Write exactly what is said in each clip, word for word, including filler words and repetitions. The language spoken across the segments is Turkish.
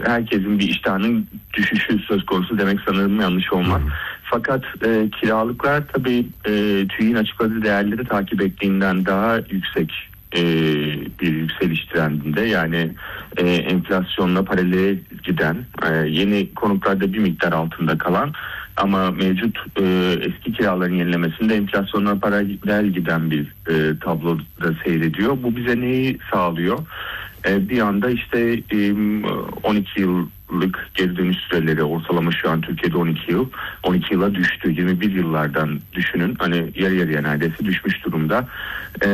herkesin bir iştahının düşüşü söz konusu demek sanırım yanlış olmaz. Hı. Fakat e, kiralıklar tabii e, TÜİ'nin açıkladığı değerleri takip ettiğinden daha yüksek e, bir yükseliş trendinde, yani e, enflasyonla paralel giden, e, yeni konutlarda bir miktar altında kalan ama mevcut e, eski kiraların yenilemesinde enflasyonla paralel giden bir e, tabloda seyrediyor. Bu bize neyi sağlıyor? E, bir anda işte e, on iki yıllık geri dönüş süreleri, ortalama şu an Türkiye'de on iki yıl, on iki yıla düştü. yirmi bir yıllardan düşünün, hani yarı yarıya neredeyse düşmüş durumda. E,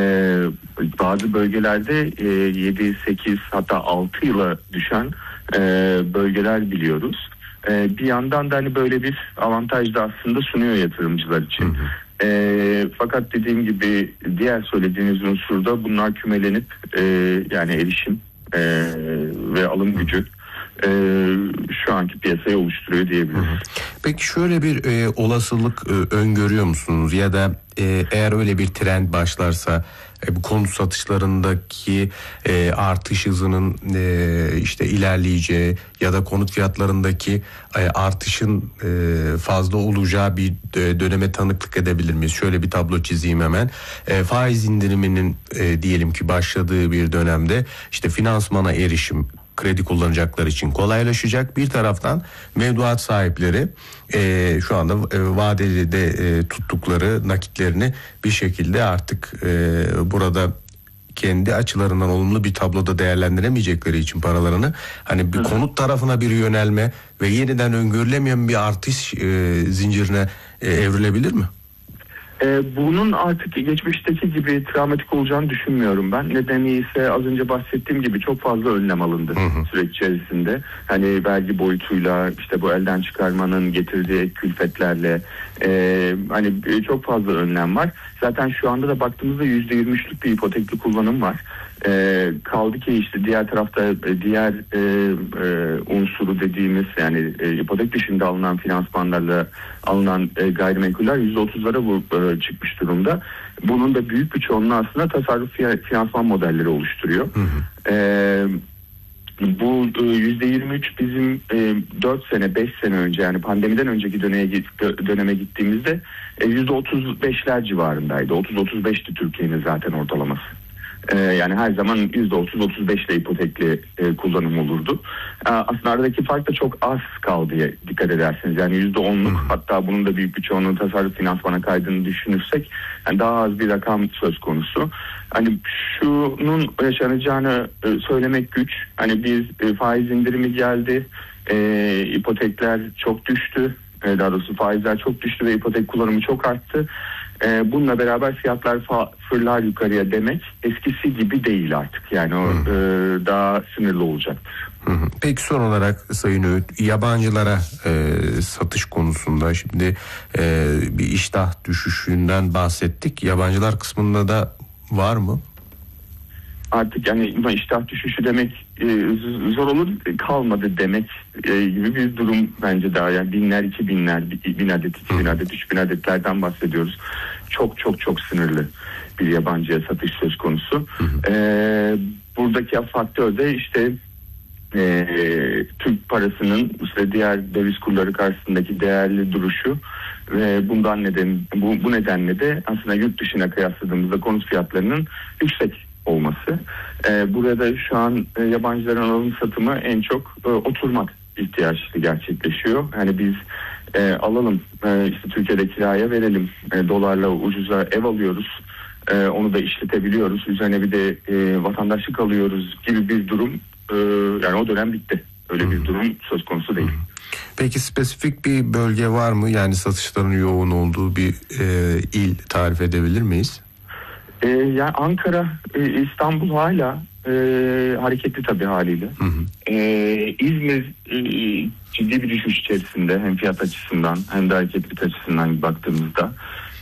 bazı bölgelerde e, yedi sekiz hatta altı yıla düşen e, bölgeler biliyoruz. Ee, bir yandan da hani böyle bir avantaj da aslında sunuyor yatırımcılar için. Hı hı. Ee, fakat dediğim gibi diğer söylediğiniz unsurda bunlar kümelenip e, yani erişim e, ve alım gücü e, şu anki piyasayı oluşturuyor diyebiliriz. Hı hı. Peki şöyle bir e, olasılık e, öngörüyor musunuz ya da e, eğer öyle bir trend başlarsa e, bu konut satışlarındaki e, artış hızının e, işte ilerleyeceği ya da konut fiyatlarındaki e, artışın e, fazla olacağı bir e, döneme tanıklık edebilir miyiz? Şöyle bir tablo çizeyim hemen. E, faiz indiriminin e, diyelim ki başladığı bir dönemde işte finansmana erişim, kredi kullanacaklar için kolaylaşacak. Bir taraftan mevduat sahipleri e, şu anda e, vadeli de e, tuttukları nakitlerini bir şekilde artık e, burada kendi açılarından olumlu bir tabloda değerlendiremeyecekleri için paralarını, hani bir Hı. konut tarafına bir yönelme ve yeniden öngörülemeyen bir artış e, zincirine e, evrilebilir mi? Ee, bunun artık geçmişteki gibi travmatik olacağını düşünmüyorum ben. Nedeni ise az önce bahsettiğim gibi çok fazla önlem alındı hı hı. süreç içerisinde. Hani vergi boyutuyla, işte bu elden çıkarmanın getirdiği külfetlerle e, hani çok fazla önlem var. Zaten şu anda da baktığımızda yüzde yirmi üçlük bir ipotekli kullanım var. E, kaldı ki işte diğer tarafta e, diğer e, e, unsuru dediğimiz, yani e, ipotek dışında alınan finansmanlarla alınan e, gayrimenkuller yüzde otuzlara bu, e, çıkmış durumda. Bunun da büyük bir çoğunluğu aslında tasarruf finansman modelleri oluşturuyor. Hı hı. E, bu yüzde yirmi üç bizim e, dört sene beş sene önce, yani pandemiden önceki döneme, döneme gittiğimizde e, yüzde otuz beşler civarındaydı. otuz otuz beşti Türkiye'nin zaten ortalaması. Ee, yani her zaman yüzde otuz otuz beş ile ipotekli e, kullanım olurdu. Ee, aslında aradaki fark da çok az kaldı diye dikkat edersiniz. Yani yüzde onluk, hmm. hatta bunun da büyük bir çoğunluğu tasarruf finansmana kaydığını düşünürsek yani daha az bir rakam söz konusu. Hani şunun yaşanacağını e, söylemek güç. Hani biz e, faiz indirimi geldi, e, ipotekler çok düştü. E, daha doğrusu faizler çok düştü ve ipotek kullanımı çok arttı. Ee, bununla beraber fiyatlar fa- fırlar yukarıya demek eskisi gibi değil artık. Yani o e, daha sınırlı olacaktır. Hı hı. Peki son olarak Sayın Öğüt, yabancılara e, satış konusunda şimdi e, bir iştah düşüşünden bahsettik. Yabancılar kısmında da var mı? Artık yani iştah düşüşü demek e, zor olur, kalmadı demek e, gibi bir durum bence daha. Yani binler, iki binler, bin adet, iki bin adet, üç bin adetlerden bahsediyoruz. Çok çok çok sınırlı bir yabancıya satış söz konusu. E, buradaki faktör de işte e, Türk parasının işte diğer döviz kurları karşısındaki değerli duruşu ve bundan neden bu, bu nedenle de aslında yurt dışına kıyasladığımızda konut fiyatlarının yüksek olması. Ee, burada şu an e, yabancıların alım satımı en çok e, oturmak ihtiyaçlı gerçekleşiyor. Yani biz e, alalım e, işte Türkiye'de kiraya verelim, e, dolarla ucuza ev alıyoruz, e, onu da işletebiliyoruz, üzerine bir de e, vatandaşlık alıyoruz gibi bir durum, e, yani o dönem bitti. Öyle hmm. bir durum söz konusu değil. Peki spesifik bir bölge var mı? Yani satışların yoğun olduğu bir e, il tarif edebilir miyiz? Ee, yani Ankara, e, İstanbul hala e, hareketli tabii haliyle. Hı hı. Ee, İzmir e, ciddi bir düşüş içerisinde, hem fiyat açısından hem de hareketlilik açısından baktığımızda.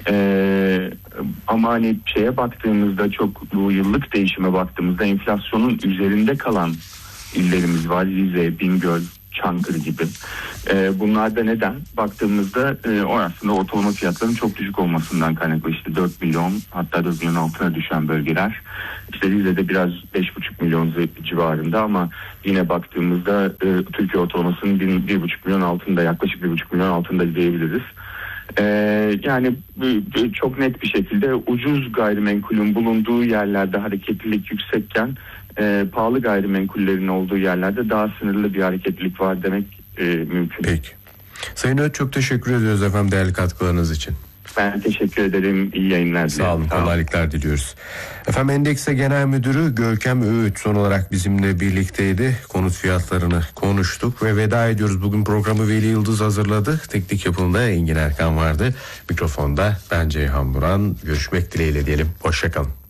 Ee, ama hani şeye baktığımızda, çok bu yıllık değişime baktığımızda enflasyonun üzerinde kalan illerimiz var. Rize, Bingöl, Çankırı gibi. Ee, bunlar da neden? Baktığımızda e, o aslında ortalama fiyatların çok düşük olmasından kaynaklı. İşte dört milyon, hatta dört milyon altına düşen bölgeler. İşte Rize'de biraz beş buçuk milyon civarında ama yine baktığımızda e, Türkiye ortalamasının bir buçuk milyon altında, yaklaşık bir buçuk milyon altında diyebiliriz. Ee, yani çok net bir şekilde ucuz gayrimenkulün bulunduğu yerlerde hareketlilik yüksekken e, pahalı gayrimenkullerin olduğu yerlerde daha sınırlı bir hareketlilik var demek e, mümkün. Peki. Sayın Öğüt, çok teşekkür ediyoruz efendim değerli katkılarınız için. Ben teşekkür ederim. İyi yayınlar. Sağ olun. Kolaylıklar diliyoruz. Efendim Endekse Genel Müdürü Görkem Öğüt son olarak bizimle birlikteydi. Konut fiyatlarını konuştuk ve veda ediyoruz. Bugün programı Veli Yıldız hazırladı. Teknik yapımında Engin Erkan vardı. Mikrofonda ben Ceyhan Buran. Görüşmek dileğiyle diyelim. Hoşça kalın.